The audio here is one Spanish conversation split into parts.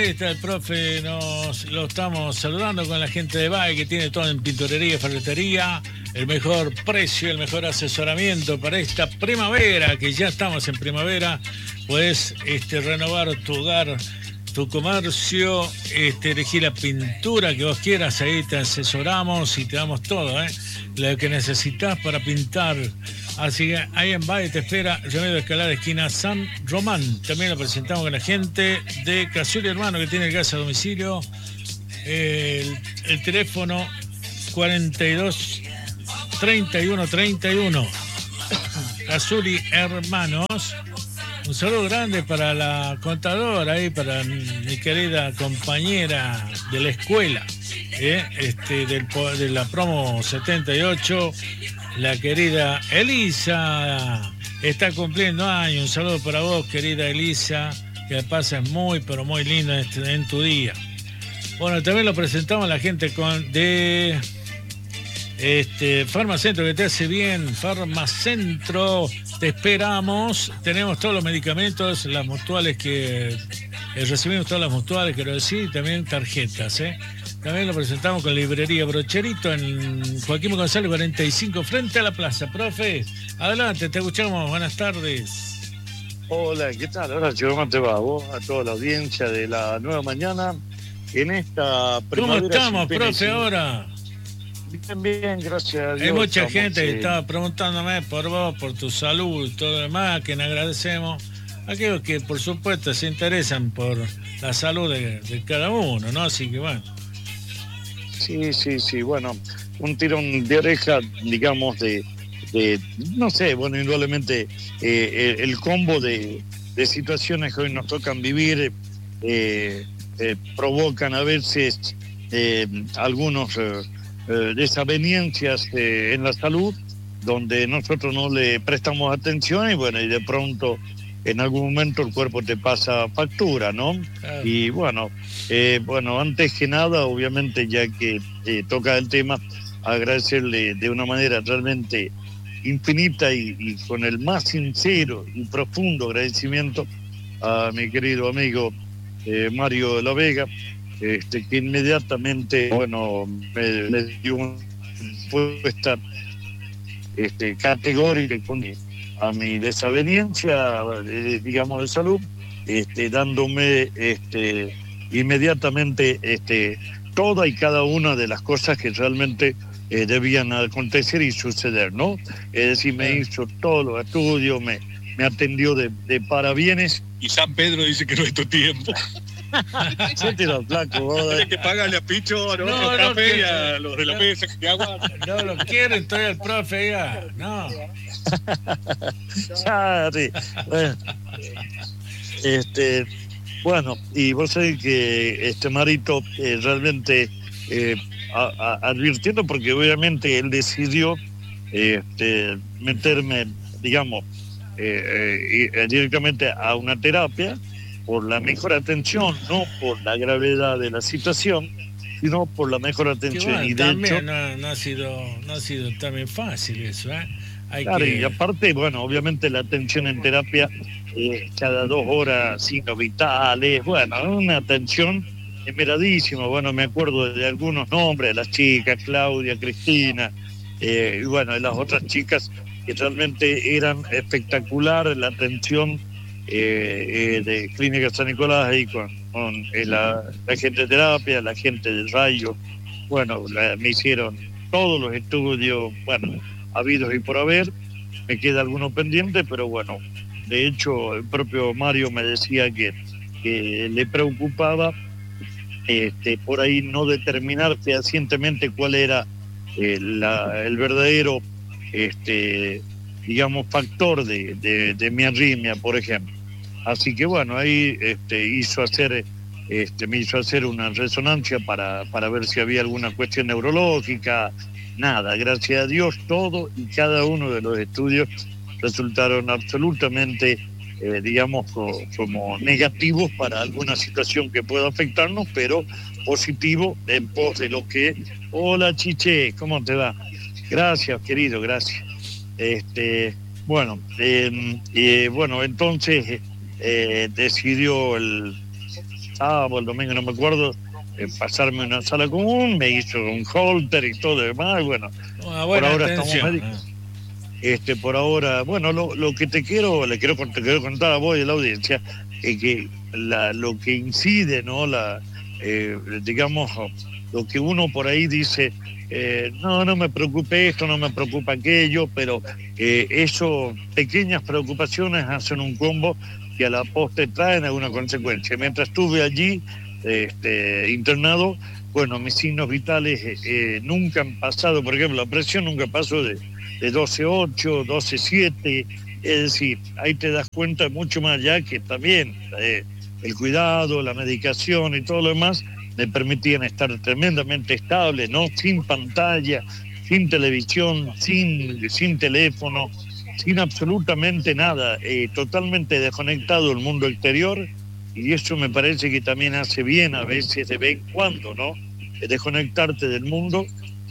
ahí está el profe, lo estamos saludando con la gente de BAE, que tiene todo en pinturería, ferretería, el mejor precio, el mejor asesoramiento para esta primavera, que ya estamos en primavera. Puedes renovar tu hogar, tu comercio, elegir la pintura que vos quieras, ahí te asesoramos y te damos todo, lo que necesitas para pintar. Así que ahí en BAE te espera Remedio Escalada, esquina San Román. También lo presentamos con la gente de Casuli Hermano, que tiene el gas a domicilio. El teléfono 42 31 31. Casuli Hermanos. Un saludo grande para la contadora ahí, para mi querida compañera de la escuela, de la promo 78. La querida Elisa está cumpliendo años. Un saludo para vos, querida Elisa, que pases muy, pero muy lindo en tu día. Bueno, también lo presentamos a la gente de Farmacentro, que te hace bien. Farmacentro, te esperamos. Tenemos todos los medicamentos, las mutuales que recibimos, todas las mutuales, quiero decir, y también tarjetas, También lo presentamos con Librería Brocherito en Joaquín González 45, frente a la plaza. Profe, adelante, te escuchamos. Buenas tardes. Hola, ¿qué tal? Horacio, ¿cómo te va? Vos, a toda la audiencia de la Nueva Mañana en esta primavera. ¿Cómo estamos, profe, ahora? Bien, gracias a Dios. Hay mucha gente que estaba preguntándome por vos, por tu salud y todo lo demás, que le agradecemos. Aquellos que, por supuesto, se interesan por la salud de cada uno, ¿no? Así que, bueno. Sí, bueno, un tirón de oreja, digamos, no sé, bueno, indudablemente el combo de situaciones que hoy nos tocan vivir provocan a veces algunos desavenencias en la salud, donde nosotros no le prestamos atención y bueno, y de pronto en algún momento el cuerpo te pasa factura, ¿no? Claro. Y bueno, antes que nada, obviamente, ya que toca el tema, agradecerle de una manera realmente infinita y con el más sincero y profundo agradecimiento a mi querido amigo Mario de la Vega, que inmediatamente, bueno, me dio una respuesta categórica a mi desaveniencia, digamos, de salud, dándome inmediatamente toda y cada una de las cosas que realmente debían acontecer y suceder, ¿no? Es decir, me hizo todos los estudios, me atendió de parabienes. Y San Pedro dice que no es tu tiempo. Se tiró flaco, tienes que pagarle a Picho, a otro café y a los de la mesa que aguantan. No lo quiero, estoy el profe ya. No. Ya, sí. Bueno, y vos sabés que Marito realmente advirtiendo, porque obviamente él decidió meterme, digamos, directamente a una terapia por la mejor atención, no por la gravedad de la situación, sino por la mejor atención. Bueno, y de también hecho, no ha sido también fácil eso, claro, y aparte, bueno, obviamente la atención en terapia cada 2 horas, signos vitales, bueno, una atención esmeradísima. Bueno, me acuerdo de algunos nombres, de las chicas, Claudia, Cristina, y bueno, de las otras chicas que realmente eran espectacular la atención de Clínica San Nicolás ahí con la gente de terapia, la gente de rayo. Bueno, me hicieron todos los estudios, bueno, habidos y por haber. Me queda alguno pendiente, pero bueno, de hecho el propio Mario me decía que le preocupaba por ahí no determinar fehacientemente cuál era el verdadero digamos factor de mi arritmia, por ejemplo. Así que bueno, ahí me hizo hacer una resonancia para ver si había alguna cuestión neurológica. Nada, gracias a Dios, todo y cada uno de los estudios resultaron absolutamente, digamos, como negativos para alguna situación que pueda afectarnos, pero positivo en pos de lo que... Hola, Chiche, ¿cómo te va? Gracias, querido, gracias. Bueno, entonces decidió sábado, el domingo, no me acuerdo, pasarme una sala común, me hizo un holter y todo lo demás, bueno, por ahora atención, estamos médicos. Por ahora, bueno, lo que te quiero contar a vos y a la audiencia, es que lo que incide, ¿no? Digamos, lo que uno por ahí dice, no me preocupe esto, no me preocupa aquello, pero eso, pequeñas preocupaciones hacen un combo que a la postre traen alguna consecuencia. Mientras estuve allí, internado, bueno, mis signos vitales nunca han pasado, por ejemplo, la presión nunca pasó de 12,8, 12,7, es decir, ahí te das cuenta mucho más allá que también el cuidado, la medicación y todo lo demás me permitían estar tremendamente estable, ¿no? Sin pantalla, sin televisión, sin teléfono, sin absolutamente nada, totalmente desconectado del mundo exterior, y eso me parece que también hace bien a veces de vez en cuando, ¿no? Desconectarte del mundo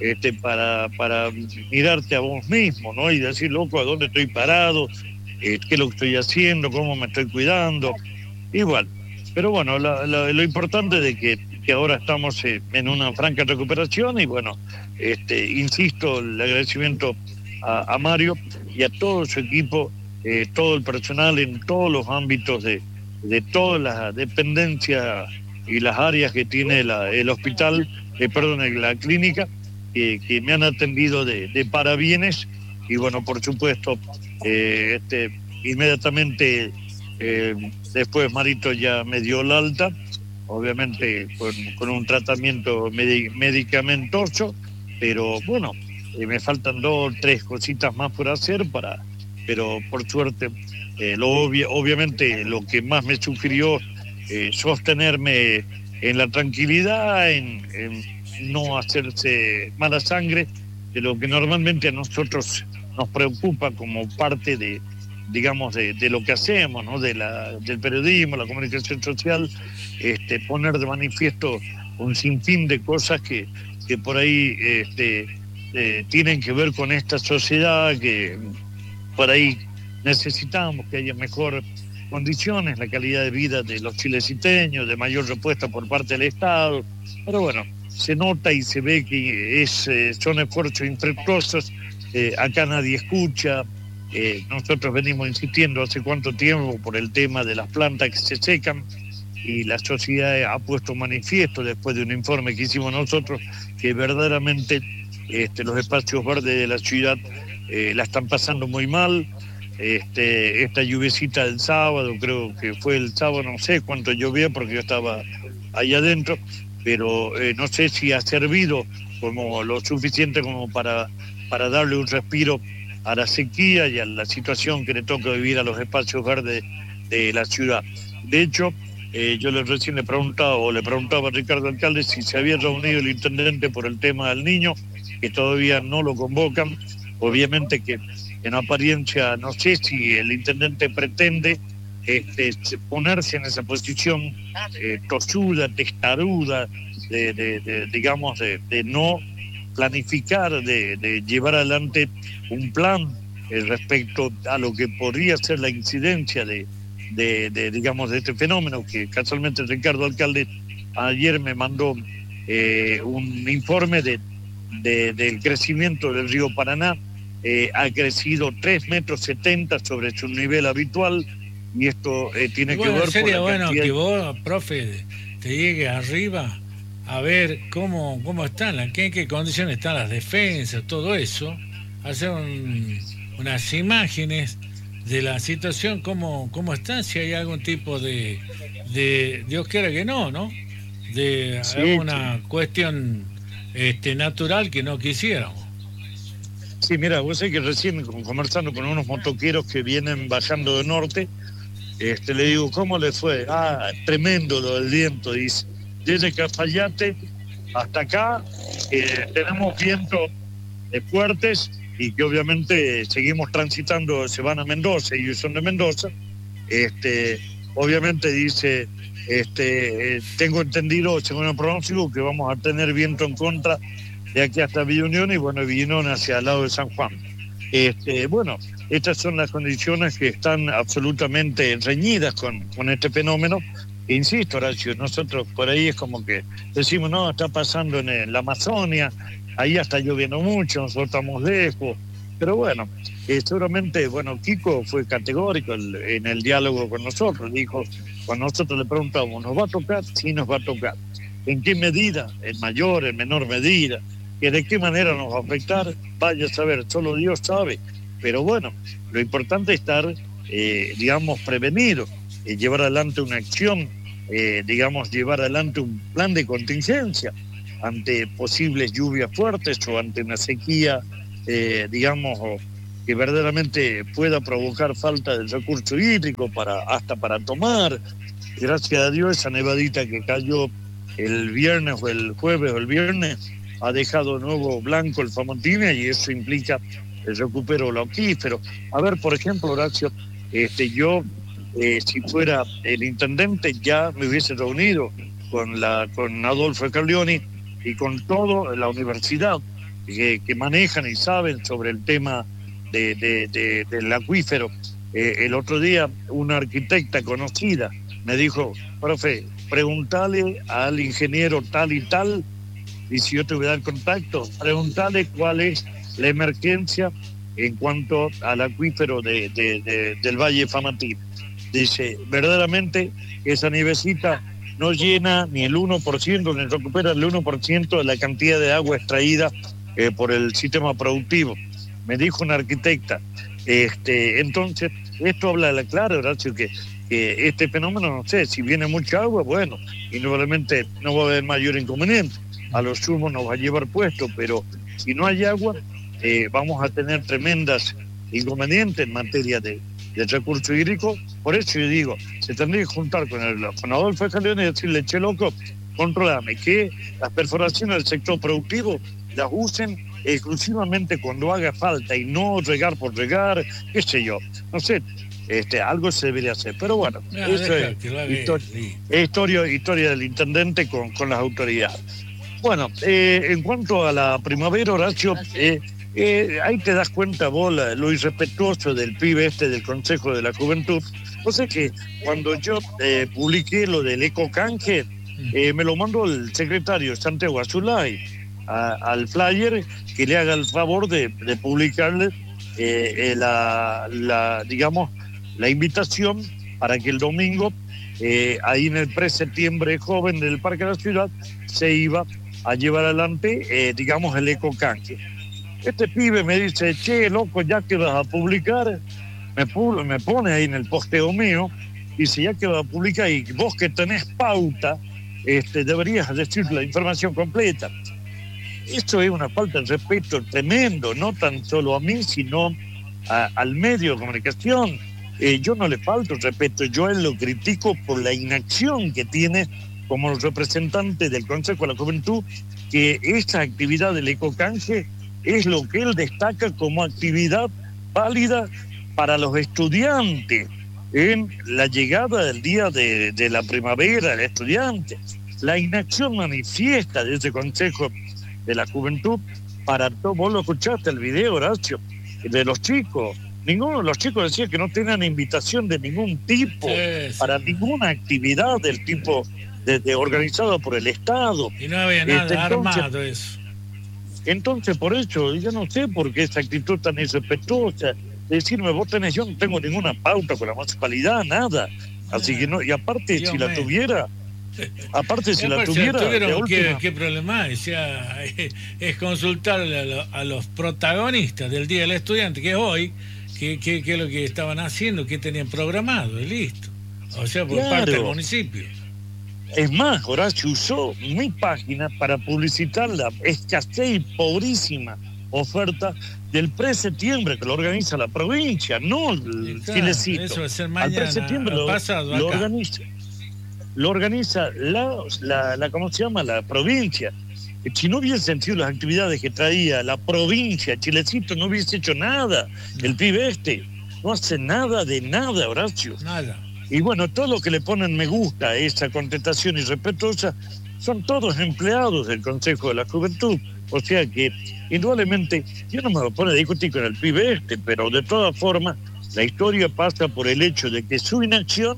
para mirarte a vos mismo, ¿no? Y decir, loco, ¿a dónde estoy parado? ¿Qué es lo que estoy haciendo? ¿Cómo me estoy cuidando? Igual. Pero bueno, lo importante de que ahora estamos en una franca recuperación y bueno, insisto, el agradecimiento a Mario y a todo su equipo, todo el personal en todos los ámbitos de todas las dependencias y las áreas que tiene el hospital, la clínica, que me han atendido de parabienes y bueno, por supuesto, inmediatamente después Marito ya me dio el alta, obviamente con un tratamiento medicamentoso, pero bueno, me faltan 2 o 3 cositas más por hacer pero por suerte, obviamente lo que más me sugirió sostenerme en la tranquilidad, en no hacerse mala sangre, de lo que normalmente a nosotros nos preocupa como parte de lo que hacemos, ¿no? Del periodismo, la comunicación social, poner de manifiesto un sinfín de cosas que por ahí tienen que ver con esta sociedad, que por ahí necesitamos que haya mejor condiciones, la calidad de vida de los chileciteños, de mayor respuesta por parte del Estado, pero bueno, se nota y se ve que son esfuerzos infructuosos, acá nadie escucha. Nosotros venimos insistiendo hace cuánto tiempo por el tema de las plantas que se secan y la sociedad ha puesto manifiesto después de un informe que hicimos nosotros que verdaderamente los espacios verdes de la ciudad la están pasando muy mal. Esta lluviecita del sábado, creo que fue el sábado, no sé cuánto llovía porque yo estaba ahí adentro, pero no sé si ha servido como lo suficiente como para darle un respiro a la sequía y a la situación que le toca vivir a los espacios verdes de la ciudad. De hecho, yo recién le preguntaba a Ricardo Alcalde si se había reunido el intendente por el tema del niño, que todavía no lo convocan. Obviamente que en apariencia no sé si el intendente pretende ponerse en esa posición tosuda, testaruda, de no planificar, de llevar adelante un plan respecto a lo que podría ser la incidencia de este fenómeno, que casualmente Ricardo Alcalde ayer me mandó un informe del crecimiento del río Paraná. Ha crecido 3,70 metros sobre su nivel habitual, y esto tiene que ver sería con la que vos, profe, te llegues arriba a ver cómo están, en qué condiciones están las defensas, todo eso, hacer unas imágenes de la situación, cómo están, si hay algún tipo de Dios quiera que no, de sí, alguna cuestión natural que no quisiéramos. Sí, mira, vos sabés que recién conversando con unos motoqueros que vienen bajando de norte, le digo, ¿cómo les fue? Tremendo lo del viento, dice. Desde Cafayate hasta acá tenemos vientos fuertes y que obviamente seguimos transitando, se van a Mendoza, ellos son de Mendoza. Obviamente dice, tengo entendido, según el pronóstico, que vamos a tener viento en contra de aquí hasta Villa Unión y bueno, Villa Unión hacia el lado de San Juan. Bueno, estas son las condiciones que están absolutamente reñidas con este fenómeno, Insisto, Horacio, nosotros por ahí es como que decimos, no, está pasando en la Amazonia, ahí está lloviendo mucho, nosotros estamos lejos, pero bueno, seguramente, bueno, Kiko fue categórico en el diálogo con nosotros, dijo, cuando nosotros le preguntamos, ¿nos va a tocar? Sí, nos va a tocar. ¿En qué medida? En mayor, en menor medida. ¿Que de qué manera nos va a afectar? Vaya a saber, solo Dios sabe. Pero bueno, lo importante es estar, digamos, prevenido, llevar adelante una acción, digamos, llevar adelante un plan de contingencia ante posibles lluvias fuertes o ante una sequía, digamos, que verdaderamente pueda provocar falta del recurso hídrico hasta para tomar. Gracias a Dios, esa nevadita que cayó el viernes o el jueves o el viernes ha dejado de nuevo blanco el Famontine y eso implica el recupero del acuífero. A ver, por ejemplo, Horacio, yo, si fuera el intendente, ya me hubiese reunido con Adolfo Caglioni y con toda la universidad que manejan y saben sobre el tema del acuífero. El otro día una arquitecta conocida me dijo, profe, preguntale al ingeniero tal y tal, y si yo te voy a dar contacto, preguntale cuál es la emergencia en cuanto al acuífero del Valle Famatín. Dice, verdaderamente esa nievecita no llena ni el 1%, ni recupera el 1% de la cantidad de agua extraída por el sistema productivo. Me dijo una arquitecta. Entonces, esto habla de la clara, Horacio, que este fenómeno, no sé, si viene mucha agua, bueno, indudablemente no va a haber mayor inconveniente. A lo sumo nos va a llevar puesto, pero si no hay agua, vamos a tener tremendas inconvenientes en materia de recurso hídrico. Por eso yo digo, se tendría que juntar con Adolfo Caglioni y decirle, che loco, controlame, que las perforaciones del sector productivo las usen exclusivamente cuando haga falta y no regar por regar, qué sé yo, no sé, algo se debería hacer, pero bueno, eso es historia del intendente con las autoridades. Bueno, en cuanto a la primavera, Horacio, ahí te das cuenta vos lo irrespetuoso del pibe del Consejo de la Juventud. O sea que cuando yo publiqué lo del ecocanje, me lo mandó el secretario Santiago Azulay al flyer, que le haga el favor de publicarle digamos, la invitación para que el domingo, ahí en el pre-septiembre joven del Parque de la Ciudad, se iba a llevar adelante, digamos, el ecocanje. Este pibe me dice, che, loco, ya que vas a publicar, me pone ahí en el posteo mío, dice, ya que vas a publicar y vos que tenés pauta, deberías decir la información completa. Esto es una falta de respeto tremendo, no tan solo a mí, sino al medio de comunicación. Yo no le falto respeto, yo a él lo critico por la inacción que tiene como representante del Consejo de la Juventud, que esa actividad del ecocanje es lo que él destaca como actividad válida para los estudiantes en la llegada del día de la primavera del estudiante. La inacción manifiesta de ese Consejo de la Juventud para todo. Vos lo escuchaste el video, Horacio, de los chicos. Ninguno de los chicos decía que no tenían invitación de ningún tipo, para ninguna actividad del tipo organizado por el Estado. Y no había nada armado eso. Entonces, por eso, yo no sé por qué esa actitud tan irrespetuosa, decirme, vos tenés, yo no tengo ninguna pauta con la municipalidad, nada. Así que no, y aparte, Dios si la tuviera, ¿qué problema hay? O sea, es consultar a los protagonistas del Día del Estudiante, que es hoy, qué es lo que estaban haciendo, qué tenían programado, y listo. O sea, por parte del municipio. Es más, Horacio usó mi página para publicitar la escasez y pobrísima oferta del pre-septiembre que lo organiza la provincia, no el Chilecito. Eso va a ser mañana, al pre-septiembre lo organiza la ¿cómo se llama? La provincia. Si no hubiesen sido las actividades que traía la provincia, Chilecito no hubiese hecho nada. El pibe no hace nada de nada, Horacio. Nada. Y bueno, todo lo que le ponen me gusta a esa contestación irrespetuosa son todos empleados del Consejo de la Juventud. O sea que, indudablemente, yo no me lo pone a discutir con el pibe pero de todas formas, la historia pasa por el hecho de que su inacción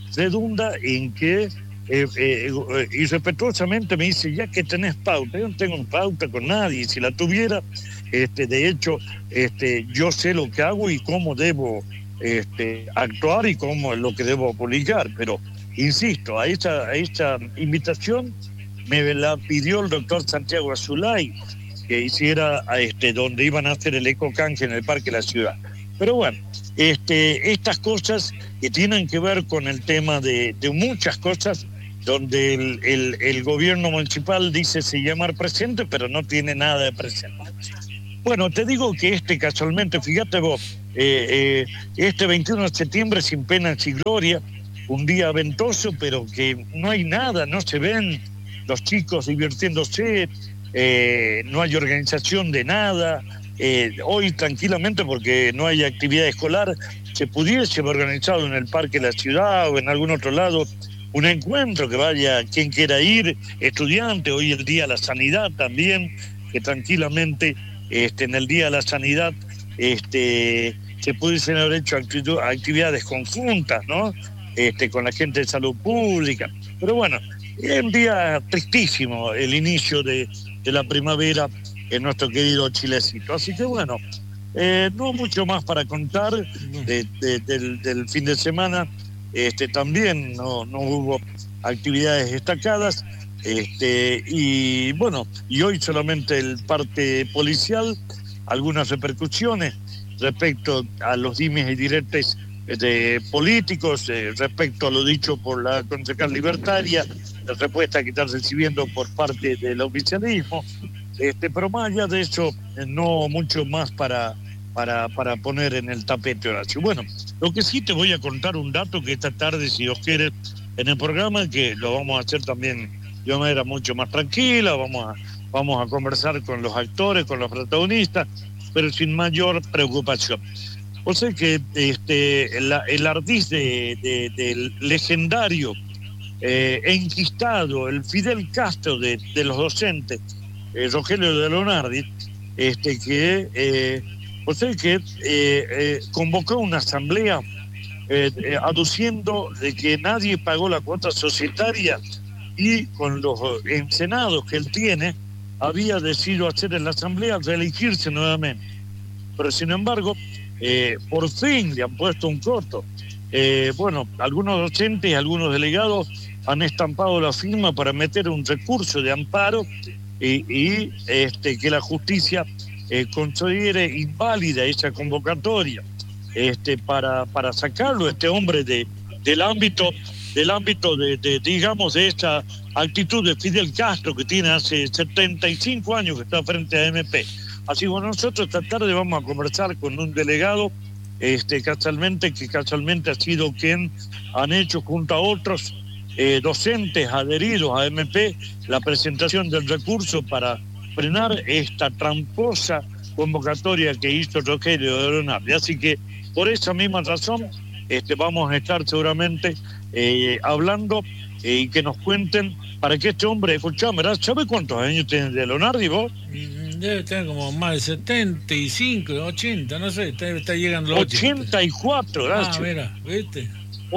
redunda en que irrespetuosamente me dice, ya que tenés pauta, yo no tengo pauta con nadie, si la tuviera, de hecho, yo sé lo que hago y cómo debo actuar y cómo es lo que debo publicar, pero insisto, a esta invitación me la pidió el doctor Santiago Azulay, que hiciera donde iban a hacer el ecocanje en el Parque de la Ciudad. Pero bueno, estas cosas que tienen que ver con el tema de muchas cosas, donde el gobierno municipal dice se llamar presente, pero no tiene nada de presente. Bueno, te digo que casualmente, fíjate vos, 21 de septiembre sin pena sin gloria, un día ventoso, pero que no hay nada, no se ven los chicos divirtiéndose, no hay organización de nada. Hoy tranquilamente, porque no hay actividad escolar, se pudiese haber organizado en el Parque de la Ciudad o en algún otro lado un encuentro que vaya quien quiera ir, estudiante. Hoy el Día de la Sanidad también, que tranquilamente en el Día de la Sanidad se pudiesen haber hecho actividades conjuntas, ¿no? Con la gente de salud pública. Pero bueno, es un día tristísimo el inicio de la primavera en nuestro querido Chilecito. Así que bueno, no mucho más para contar del fin de semana. También no hubo actividades destacadas, y bueno, y hoy solamente el parte policial, algunas repercusiones respecto a los dimes y diretes de políticos, respecto a lo dicho por la concejal libertaria, la respuesta que están recibiendo por parte del oficialismo, pero más allá de eso, no mucho más para poner en el tapete, Horacio. Bueno, lo que sí te voy a contar un dato que esta tarde, si Dios quiere, en el programa, que lo vamos a hacer también de una manera mucho más tranquila, vamos a conversar con los actores, con los protagonistas, pero sin mayor preocupación. O sea que el ardiz del legendario enquistado, el Fidel Castro de los docentes, Rogelio de Leonardi, convocó una asamblea aduciendo de que nadie pagó la cuota societaria y con los ensenados que él tiene había decidido hacer en la asamblea reelegirse nuevamente. Pero sin embargo, por fin le han puesto un coto. Algunos docentes y algunos delegados han estampado la firma para meter un recurso de amparo y que la justicia considere inválida esa convocatoria para sacarlo este hombre del ámbito digamos de esta actitud de Fidel Castro que tiene hace 75 años que está frente a MP. Así que nosotros esta tarde vamos a conversar con un delegado que casualmente ha sido quien han hecho junto a otros docentes adheridos a MP la presentación del recurso para frenar esta tramposa convocatoria que hizo Rogelio de Leonardi. Así que por esa misma razón vamos a estar seguramente hablando y que nos cuenten para que este hombre, escuchame, ¿sabe cuántos años tiene de Leonardi vos? Debe tener como más de 75, 80, no sé, está llegando a los 84, gracias. Mira, ¿viste?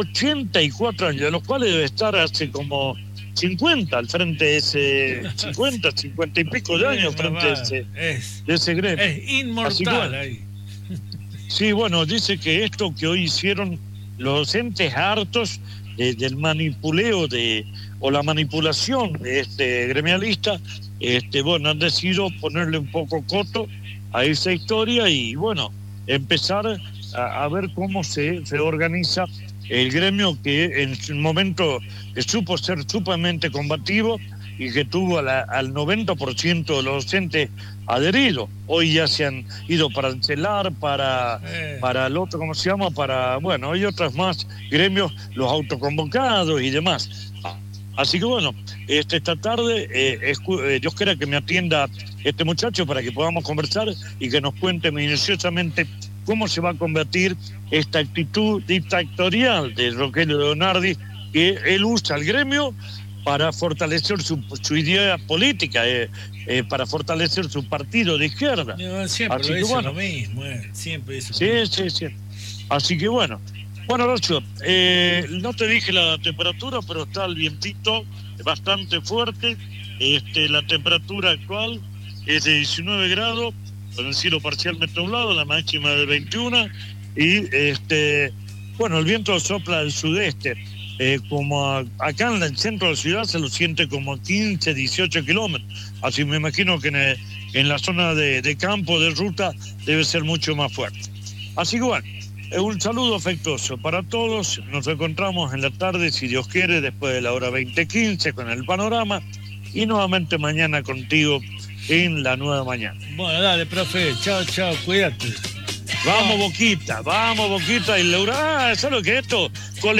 84 años, de los cuales debe estar hace como 50 al frente de ese 50 y pico de años frente de ese gremio. Es inmortal ahí. Sí, bueno, dice que esto que hoy hicieron los docentes hartos del manipuleo o la manipulación de este gremialista, han decidido ponerle un poco coto a esa historia y empezar a ver cómo se organiza el gremio que en su momento supo ser sumamente combativo y que tuvo al 90% de los docentes adheridos. Hoy ya se han ido para el CELAR, para el otro, ¿cómo se llama? Hay otros más gremios, los autoconvocados y demás. Así que esta tarde Dios quiera que me atienda este muchacho para que podamos conversar y que nos cuente minuciosamente cómo se va a convertir esta actitud dictatorial de Rogelio Leonardi, que él usa el gremio para fortalecer su idea política, para fortalecer su partido de izquierda. Siempre lo mismo, siempre eso. Sí. Así que Bueno, Horacio, no te dije la temperatura, pero está el vientito bastante fuerte. La temperatura actual es de 19 grados, con el cielo parcialmente nublado, la máxima de 21. Y, bueno, el viento sopla del sudeste. Acá en el centro de la ciudad se lo siente como a 15, 18 kilómetros. Así me imagino que en la zona de campo, de ruta, debe ser mucho más fuerte. Así que bueno, un saludo afectuoso para todos. Nos encontramos en la tarde, si Dios quiere, después de la hora 20:15 con el panorama. Y nuevamente mañana contigo en la nueva mañana. Bueno, dale, profe. Chao, cuídate. Vamos, Boquita. Y Laura, ¿sabes lo que es esto?